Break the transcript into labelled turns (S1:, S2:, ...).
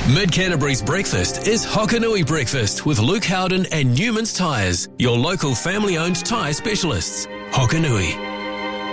S1: Mid Canterbury's breakfast is Hokanui Breakfast with Luke Howden and Newman's Tyres, your local family-owned tyre specialists. Hokanui.